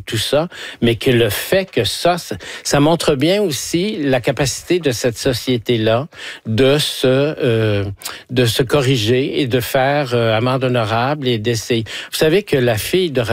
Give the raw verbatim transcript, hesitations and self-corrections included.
tout ça, mais que le fait que ça, ça, ça montre bien aussi la capacité de cette société-là de se euh, de se corriger et de faire euh, amende honorable et d'essayer. Vous savez que la fille de